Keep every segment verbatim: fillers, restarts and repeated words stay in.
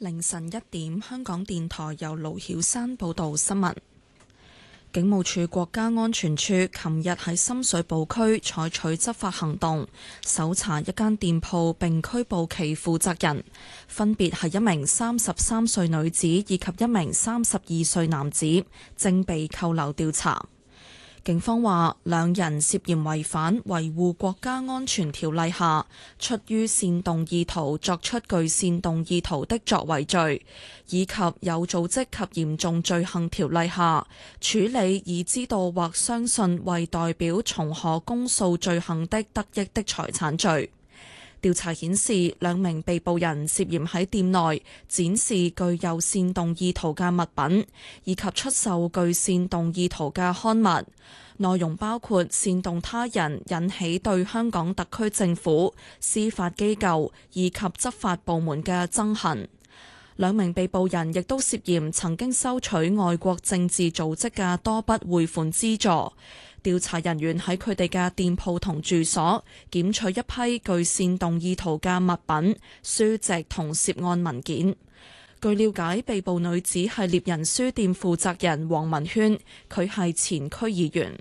凌晨一點，香港電台由盧曉山報道新聞。警務處國家安全處琴日喺深水埗區採取執法行動，搜查一間店鋪並拘捕其負責人，分別係一名三十三歲女子以及一名三十二歲男子，正被扣留調查。警方話，兩人涉嫌違反維護國家安全條例下出於煽動意圖作出具煽動意圖的作為罪，以及有組織及嚴重罪行條例下處理已知道或相信為代表從可公訴罪行的得益的財產罪。調查顯示，兩名被捕人涉嫌喺店內展示具有煽動意圖嘅物品，以及出售具煽動意圖嘅刊物，內容包括煽動他人引起對香港特區政府、司法機構以及執法部門嘅憎恨。兩名被捕人亦都涉嫌曾經收取外國政治組織嘅多筆匯款資助。調查人員喺佢哋嘅店鋪同住所檢取一批具煽動意圖嘅物品、書籍同涉案文件。據了解，被捕女子係獵人書店負責人黃文軒，佢係前區議員。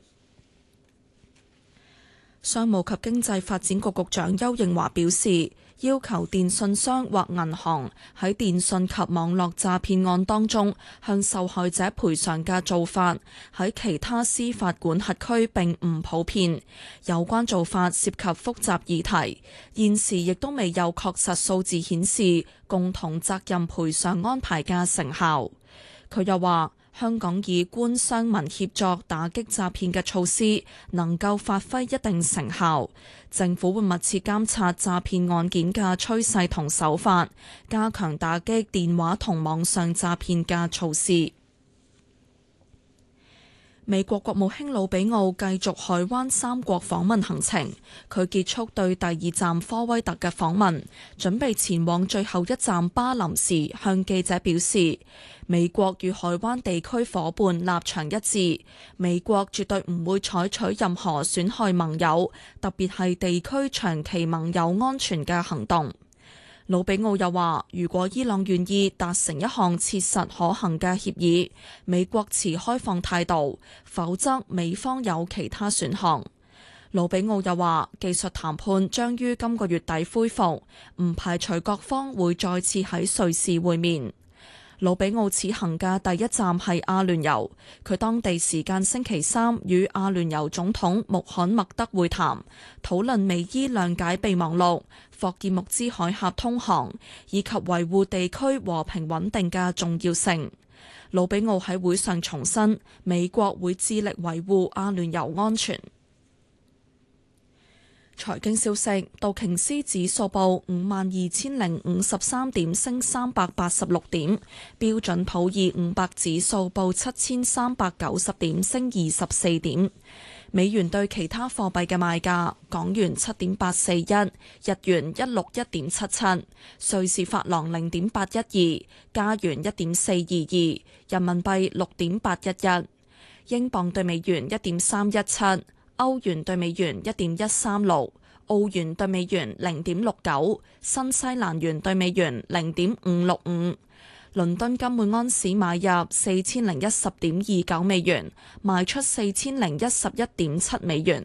商務及經濟發展局局長邱應華表示，要求電信商或銀行喺電信及網絡詐騙案當中向受害者賠償嘅做法，喺其他司法管轄區並唔普遍。有關做法涉及複雜議題，現時亦都未有確實數字顯示共同責任賠償安排嘅成效。佢又話，香港以官商民協作打擊詐騙嘅措施能夠發揮一定成效，政府會密切監察詐騙案件嘅趨勢同手法，加強打擊電話同網上詐騙嘅措施。美國國務卿魯比奧繼續海灣三國訪問行程，佢結束對第二站科威特嘅訪問，準備前往最後一站巴林時，向記者表示，美國與海灣地區夥伴立場一致，美國絕對唔會採取任何損害盟友，特別係地區長期盟友安全嘅行動。魯比奧又話，如果伊朗願意達成一項切實可行嘅協議，美國持開放態度，否則美方有其他選項。魯比奧又話，技術談判將於今個月底恢復，唔排除各方會再次喺瑞士會面。魯比奧此行嘅第一站係阿聯酋，佢當地時間星期三與阿聯酋總統穆罕默德會談，討論美伊諒解備忘錄、霍爾木茲海峽通航以及維護地區和平穩定嘅重要性。魯比奧喺會上重申，美國會致力維護阿聯酋安全。財經消息，道瓊斯指數報五萬二千零五十三點，升三百八十六點；標準普爾五百指數報七千三百九十點，升二十四點。美元對其他貨幣嘅賣價：港元七點八四一，日元一六一點七七，瑞士法郎零點八一二，加元一點四二二，人民幣六點八一一，英鎊對美元一點三一七。歐元對美元一點一三六，澳元對美元零點六九，新西蘭元對美元零點五六五。倫敦金每安士買入四千零一十點二九美元，賣出四千零一十一點七美元。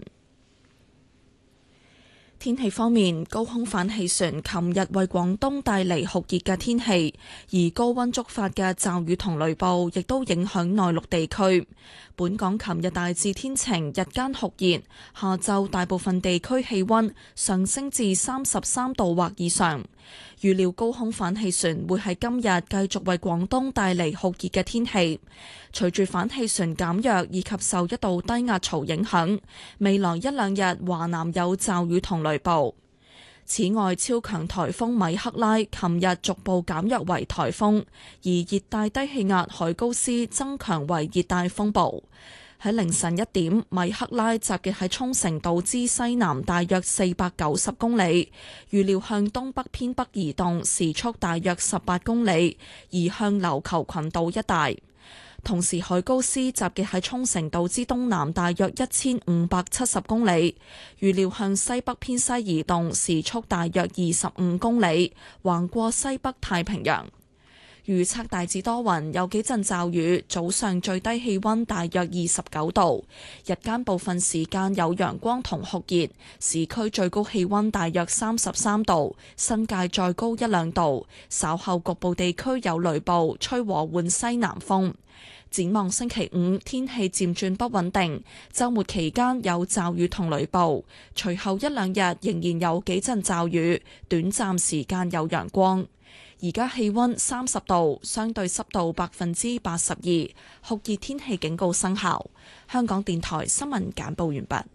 天氣方面，高空反氣旋琴日為廣東帶嚟酷熱嘅天氣，而高溫觸發嘅驟雨同雷暴亦都影響內陸地區。本港琴日大致天晴，日間酷熱，下晝大部分地區氣溫上升至三十三度或以上。預料高空反氣旋會喺今日繼續為廣東帶嚟酷熱嘅天氣。隨住反氣旋減弱以及受一道低壓槽影響，未來一兩日華南有驟雨同雷暴。此外，超強颱風米克拉琴日逐步減弱為颱風，而熱帶低氣壓海高斯增強為熱帶風暴。喺凌晨一點，米克拉集結喺沖繩島之西南大約四百九十公里，預料向東北偏北移動，時速大約十八公里，移向琉球群島一帶。同時，海高斯集結喺沖繩島之東南大約一千五百七十公里，預料向西北偏西移動，時速大約二十五公里，橫過西北太平洋。 預測大致多雲，有幾陣驟雨，早上最低氣溫大約二十九度，日間部分時間有陽光同酷熱，市區最高氣溫大約三十三度，新界再高一兩度，稍後局部地區有雷暴，吹和緩西南風。展望星期五，天氣漸轉不穩定，週末期間有驟雨同雷暴，隨後一兩日仍然有幾陣驟雨，短暫時間有陽光。而家氣溫三十度，相對濕度百分之八十二，酷熱天氣警告生效。香港電台新聞簡報完畢。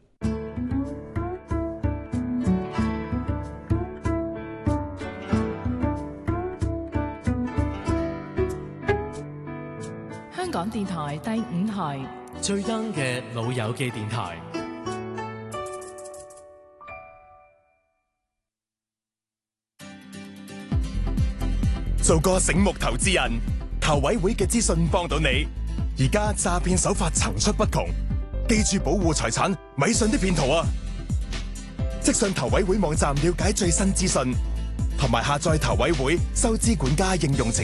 香港電台第五台最 young 嘅老友記電台。 做個醒目投資人，投委會嘅資訊幫到你。而家詐騙手法層出不窮，記住保護財產，咪信啲騙徒啊！即上投委會網站了解最新資訊，同埋下載投委會收支管家應用程